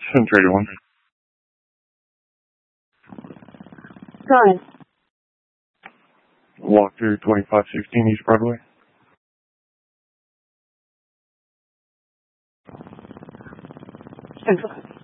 1031. Got it. Walk through 2516 East Broadway. Central.